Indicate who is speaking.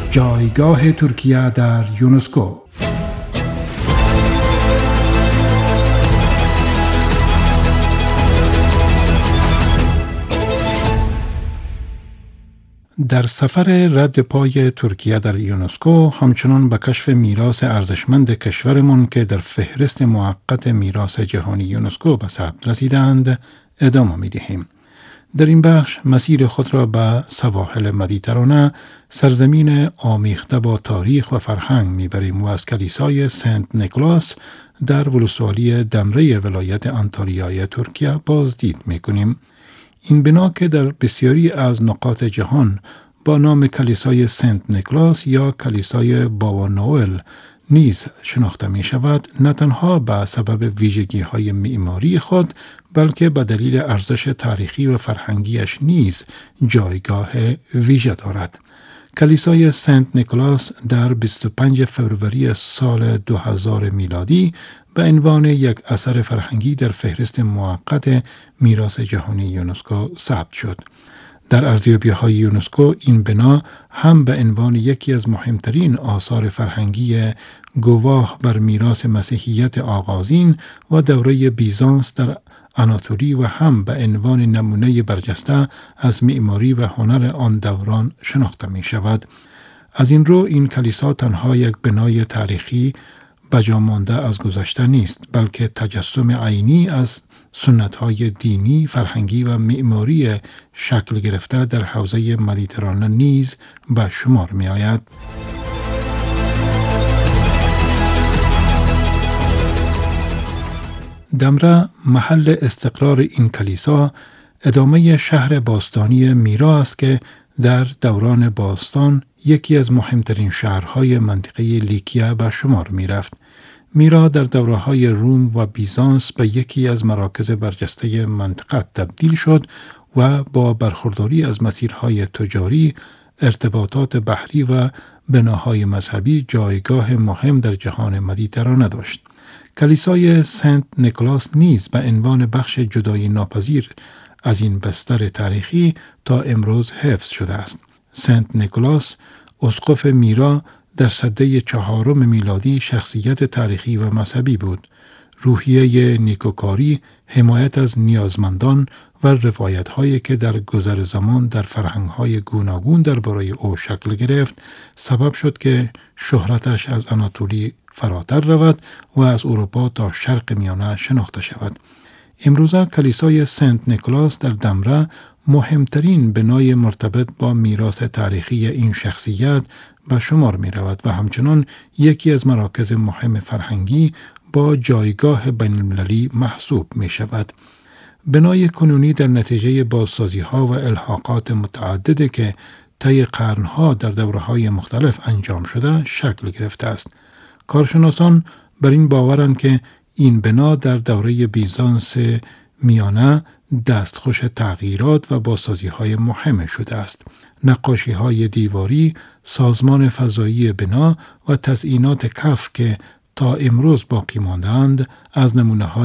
Speaker 1: جایگاه ترکیه در یونسکو. در سفر رد پای ترکیه در یونسکو همچنان به کشف میراث ارزشمند کشورمان که در فهرست موقت میراث جهانی یونسکو به ثبت رسیدند ادامه می‌دهیم. در این بخش مسیر خود را به سواحل مدیترانه، سرزمین آمیخته با تاریخ و فرهنگ میبریم و از کلیسای سنت نیکلاس در ولسوالی دمره ولایت آنتالیای ترکیه بازدید میکنیم. این بنا که در بسیاری از نقاط جهان با نام کلیسای سنت نیکلاس یا کلیسای بابا نوئل نیز شناخته می شود، نه تنها به سبب ویژگی های معماری خود بلکه به دلیل ارزش تاریخی و فرهنگیش نیز جایگاه ویژه دارد. کلیسای سنت نیکلاس در 25 فروری سال 2000 میلادی به عنوان یک اثر فرهنگی در فهرست موقت میراث جهانی یونسکو ثبت شد. در ارزیابی‌های یونسکو این بنا هم به عنوان یکی از مهمترین آثار فرهنگی گواه بر میراث مسیحیت آغازین و دوره بیزانس در آناتولی و هم به عنوان نمونه برجسته از معماری و هنر آن دوران شناخته می شود. از این رو این کلیسا تنها یک بنای تاریخی بجا مانده از گذشته نیست، بلکه تجسم عینی از سنت‌های دینی، فرهنگی و معماری شکل گرفته در حوزه مدیترانه نیز به شمار می آید. دمره محل استقرار این کلیسا ادامه شهر باستانی میرا است که در دوران باستان یکی از مهمترین شهرهای منطقه لیکیا به شمار می رفت. میرا در دوره‌های روم و بیزانس به یکی از مراکز برجسته منطقه تبدیل شد و با برخورداری از مسیرهای تجاری، ارتباطات بحری و بناهای مذهبی جایگاه مهم در جهان مدیترانه داشت. کلیسای سنت نیکلاس نیز به عنوان بخش جدایی ناپذیر از این بستر تاریخی تا امروز حفظ شده است. سنت نیکلاس اسقف میرا در سده 4 میلادی شخصیت تاریخی و مذهبی بود. روحیه نیکوکاری، حمایت از نیازمندان و روایت‌هایی که در گذر زمان در فرهنگ‌های گوناگون درباره او شکل گرفت، سبب شد که شهرتش از آناتولی فراتر رود و از اروپا تا شرق میانه شناخته شود. امروزه کلیسای سنت نیکلاس در دمره مهمترین بنای مرتبط با میراث تاریخی این شخصیت به شمار می رود و همچنان یکی از مراکز مهم فرهنگی با جایگاه بین‌المللی محسوب می شود. بنای کنونی در نتیجه بازسازی ها و الحاقات متعدده که طی قرنها در دوره‌های مختلف انجام شده شکل گرفته است. کارشناسان بر این باورند که این بنا در دوره بیزانس میانه دستخوش تغییرات و بازسازی‌های مهم شده است. نقاشی‌های دیواری، سازمان فضایی بنا و تزئینات کف که تا امروز باقی مانده‌اند از نمونه‌های